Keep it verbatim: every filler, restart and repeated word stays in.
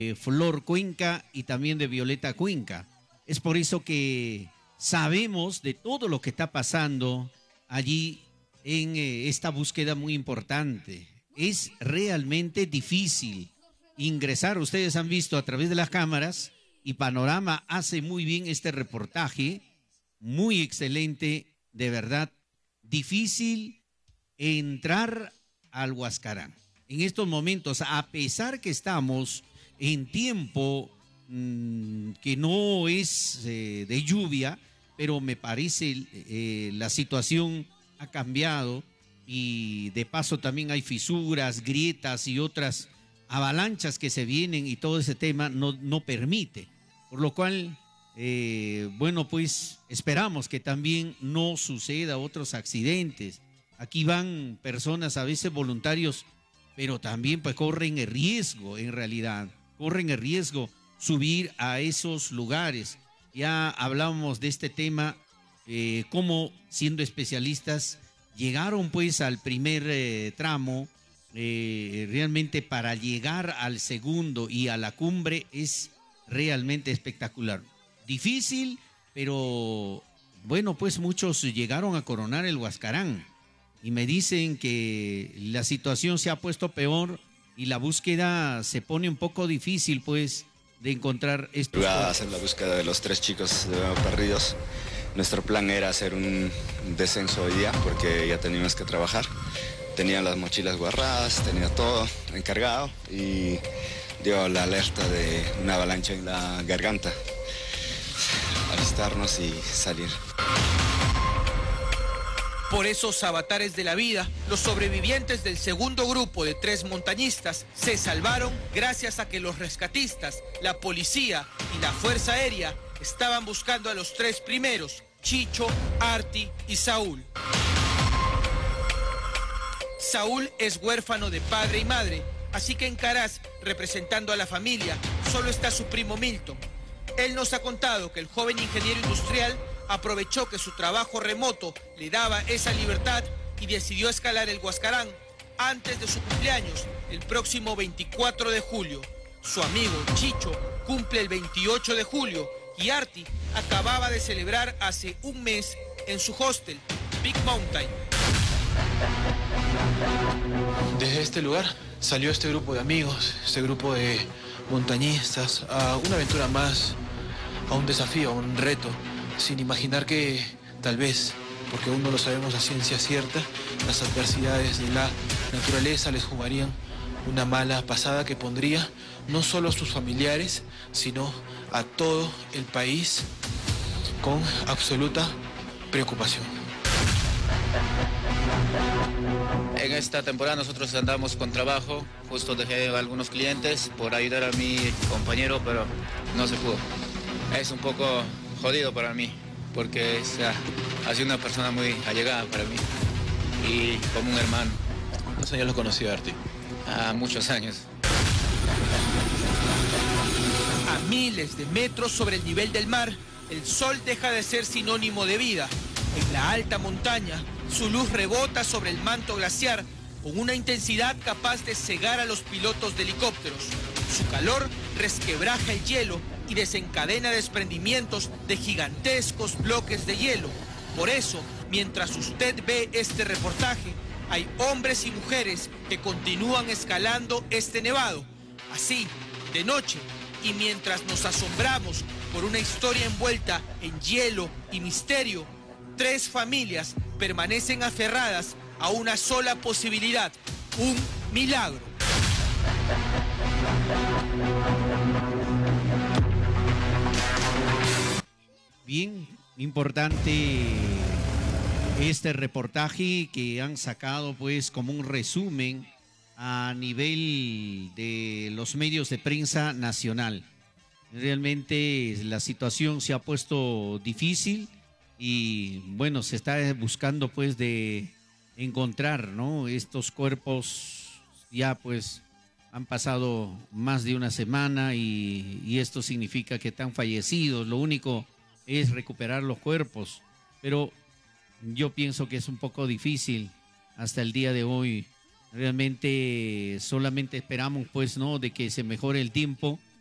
de Flor Cuenca y también de Violeta Cuenca. Es por eso que sabemos de todo lo que está pasando allí en eh, esta búsqueda muy importante. Es realmente difícil ingresar. Ustedes han visto a través de las cámaras y Panorama hace muy bien este reportaje, muy excelente, de verdad. Difícil entrar al Huascarán. En estos momentos, a pesar que estamos en tiempo mmm, que no es eh, de lluvia, pero me parece eh, la situación ha cambiado y de paso también hay fisuras, grietas y otras avalanchas que se vienen y todo ese tema no, no permite. Por lo cual, eh, bueno, pues esperamos que también no suceda otros accidentes. Aquí van personas, a veces voluntarios, pero también pues corren el riesgo en realidad, corren el riesgo subir a esos lugares. Ya hablábamos de este tema, eh, cómo siendo especialistas llegaron pues al primer eh, tramo, eh, realmente para llegar al segundo y a la cumbre es realmente espectacular. Difícil, pero bueno, pues muchos llegaron a coronar el Huascarán y me dicen que la situación se ha puesto peor y la búsqueda se pone un poco difícil pues de encontrar estos... Iba a hacer la búsqueda de los tres chicos de nuevo perdidos. Nuestro plan era hacer un descenso hoy día porque ya teníamos que trabajar. Tenía las mochilas guardadas, tenía todo encargado y dio la alerta de una avalancha en la garganta. Alistarnos y salir. Por esos avatares de la vida, los sobrevivientes del segundo grupo de tres montañistas se salvaron gracias a que los rescatistas, la policía y la Fuerza Aérea estaban buscando a los tres primeros, Chicho, Arti y Saúl. Saúl es huérfano de padre y madre, así que en Caraz, representando a la familia, solo está su primo Milton. Él nos ha contado que el joven ingeniero industrial aprovechó que su trabajo remoto le daba esa libertad y decidió escalar el Huascarán antes de su cumpleaños, el próximo veinticuatro de julio. Su amigo Chicho cumple el veintiocho de julio y Arti acababa de celebrar hace un mes en su hostel, Big Mountain. Desde este lugar salió este grupo de amigos, este grupo de montañistas, a una aventura más, a un desafío, a un reto, sin imaginar que tal vez, porque aún no lo sabemos a ciencia cierta, las adversidades de la naturaleza les jugarían una mala pasada que pondría no solo a sus familiares, sino a todo el país con absoluta preocupación. En esta temporada nosotros andamos con trabajo, justo dejé a algunos clientes por ayudar a mi compañero, pero no se pudo. Es un poco jodido para mí, porque es, uh, ha sido una persona muy allegada para mí y como un hermano. ¿Cuántos años lo conocí a Arti? A muchos años. A miles de metros sobre el nivel del mar, el sol deja de ser sinónimo de vida. En la alta montaña, su luz rebota sobre el manto glaciar con una intensidad capaz de cegar a los pilotos de helicópteros. Su calor resquebraja el hielo y desencadena desprendimientos de gigantescos bloques de hielo. Por eso, mientras usted ve este reportaje, hay hombres y mujeres que continúan escalando este nevado. Así, de noche, y mientras nos asombramos por una historia envuelta en hielo y misterio, tres familias permanecen aferradas a una sola posibilidad, un milagro. Bien, importante este reportaje que han sacado pues como un resumen a nivel de los medios de prensa nacional. Realmente la situación se ha puesto difícil y bueno, se está buscando pues de encontrar, ¿no? Estos cuerpos ya pues han pasado más de una semana y, y esto significa que están fallecidos. Lo único es recuperar los cuerpos, pero yo pienso que es un poco difícil hasta el día de hoy Realmente solamente esperamos, pues, ¿no?, de que se mejore el tiempo